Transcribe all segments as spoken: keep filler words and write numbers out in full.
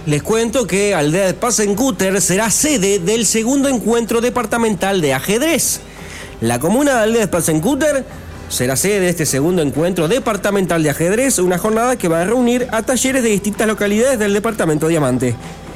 Les cuento que Aldea de Spatzenkutter será sede del segundo encuentro departamental de ajedrez. La comuna de Aldea de Spatzenkutter será sede de este segundo encuentro departamental de ajedrez, una jornada que va a reunir a talleres de distintas localidades del departamento Diamante.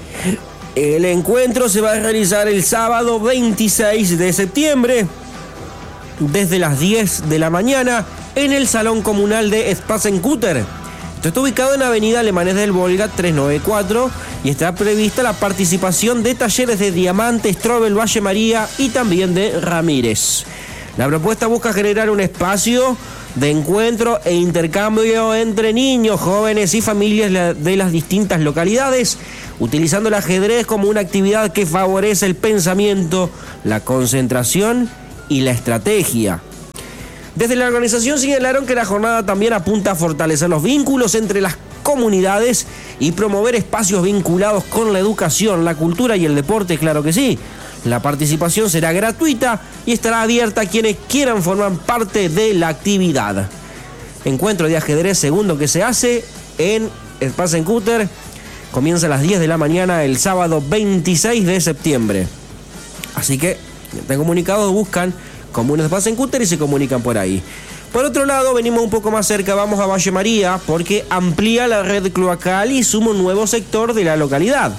El encuentro se va a realizar el sábado veintiséis de septiembre, desde las diez de la mañana, en el Salón Comunal de Spatzenkutter. Esto está ubicado en Avenida Alemanes del Volga trescientos noventa y cuatro y está prevista la participación de talleres de Diamante, Strobel, Valle María y también de Ramírez. La propuesta busca generar un espacio de encuentro e intercambio entre niños, jóvenes y familias de las distintas localidades, utilizando el ajedrez como una actividad que favorece el pensamiento, la concentración y la estrategia. Desde la organización señalaron que la jornada también apunta a fortalecer los vínculos entre las comunidades y promover espacios vinculados con la educación, la cultura y el deporte, claro que sí. La participación será gratuita y estará abierta a quienes quieran formar parte de la actividad. Encuentro de ajedrez segundo que se hace en Spatzenkutter comienza a las diez de la mañana el sábado veintiséis de septiembre. Así que, de comunicados, buscan comunas de Spatzenkutter y se comunican por ahí. Por otro lado, venimos un poco más cerca, vamos a Valle María, porque amplía la red cloacal y suma un nuevo sector de la localidad.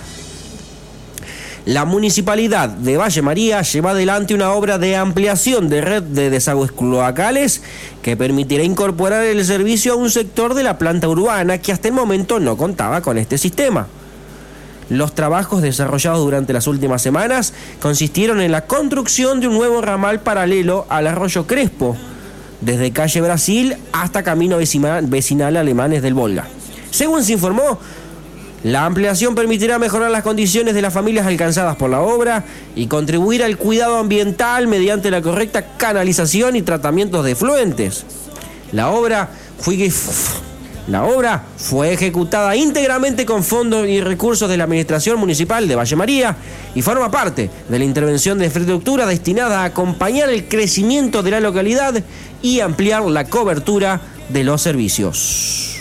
La municipalidad de Valle María lleva adelante una obra de ampliación de red de desagües cloacales que permitirá incorporar el servicio a un sector de la planta urbana que hasta el momento no contaba con este sistema. Los trabajos desarrollados durante las últimas semanas consistieron en la construcción de un nuevo ramal paralelo al arroyo Crespo, desde calle Brasil hasta camino vecinal, vecinal Alemanes del Volga. Según se informó, la ampliación permitirá mejorar las condiciones de las familias alcanzadas por la obra y contribuir al cuidado ambiental mediante la correcta canalización y tratamientos de efluentes. La obra fue... La obra fue ejecutada íntegramente con fondos y recursos de la Administración Municipal de Valle María y forma parte de la intervención de infraestructura destinada a acompañar el crecimiento de la localidad y ampliar la cobertura de los servicios.